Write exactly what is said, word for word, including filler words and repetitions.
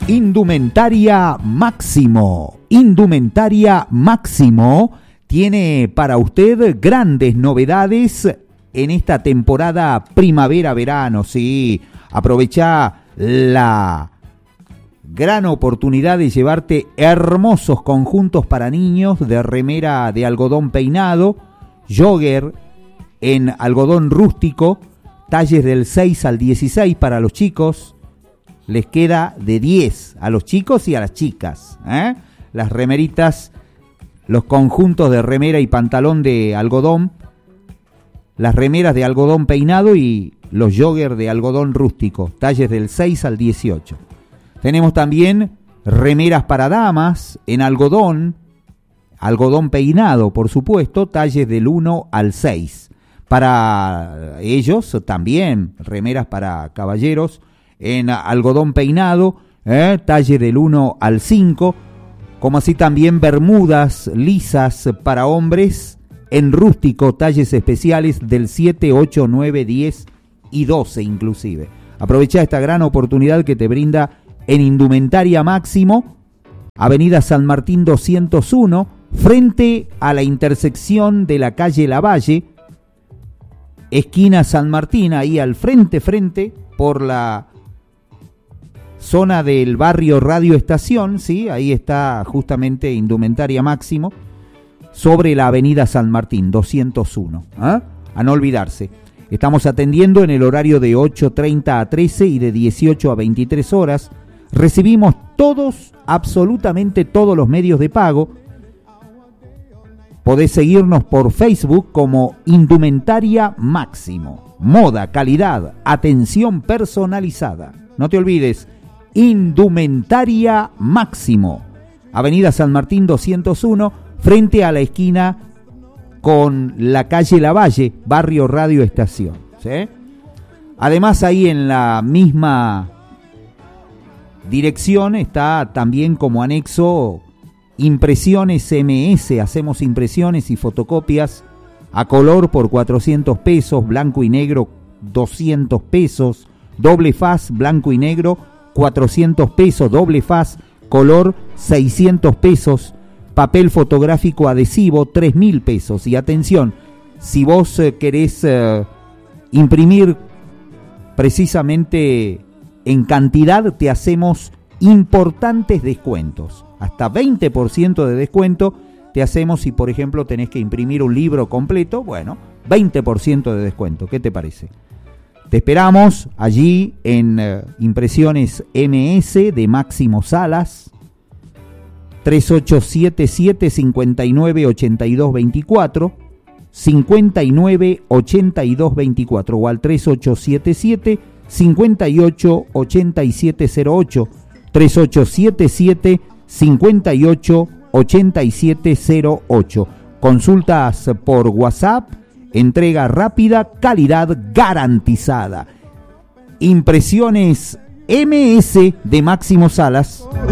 Indumentaria Máximo. Indumentaria Máximo tiene para usted grandes novedades en esta temporada primavera-verano. Sí, aprovecha la gran oportunidad de llevarte hermosos conjuntos para niños de remera de algodón peinado, jogger en algodón rústico, talles del seis al dieciséis para los chicos. Les queda de diez a los chicos y a las chicas, ¿eh? Las remeritas, los conjuntos de remera y pantalón de algodón, las remeras de algodón peinado y los jogger de algodón rústico, talles del seis al dieciocho. Tenemos también remeras para damas en algodón, algodón peinado, por supuesto, talles del uno al seis. Para ellos también remeras para caballeros en algodón peinado, eh, talle del uno al cinco, como así también bermudas lisas para hombres en rústico, talles especiales del siete, ocho, nueve, diez y doce inclusive. Aprovecha esta gran oportunidad que te brinda en Indumentaria Máximo, Avenida San Martín doscientos uno, frente a la intersección de la calle Lavalle, esquina San Martín, ahí al frente, frente, por la zona del barrio Radio Estación, ¿sí? Ahí está justamente Indumentaria Máximo, sobre la avenida San Martín, doscientos uno. ¿eh? A no olvidarse. Estamos atendiendo en el horario de ocho treinta a trece y de dieciocho a veintitrés horas. Recibimos todos, absolutamente todos los medios de pago. Podés seguirnos por Facebook como Indumentaria Máximo. Moda, calidad, atención personalizada. No te olvides, Indumentaria Máximo, Avenida San Martín doscientos uno, frente a la esquina con la calle Lavalle, barrio Radio Estación. ¿sí? Además, ahí en la misma dirección está también como anexo Impresiones M S. Hacemos impresiones y fotocopias a color por cuatrocientos pesos, blanco y negro doscientos pesos, doble faz blanco y negro cuatrocientos pesos, doble faz color seiscientos pesos, papel fotográfico adhesivo tres mil pesos. Y atención, si vos eh, querés eh, imprimir precisamente en cantidad, te hacemos importantes descuentos, hasta veinte por ciento de descuento te hacemos si por ejemplo tenés que imprimir un libro completo. Bueno, veinte por ciento de descuento, ¿qué te parece? Te esperamos allí en uh, Impresiones M S de Máximo Salas, tres ocho siete siete, cinco nueve ocho dos dos cuatro, cinco nueve ocho dos dos cuatro o al tres ocho siete siete, cinco ocho ocho siete cero ocho, tres ocho siete siete, cinco ocho ocho siete cero ocho. Consultas por WhatsApp. Entrega rápida, calidad garantizada. Impresiones M S de Máximo Salas.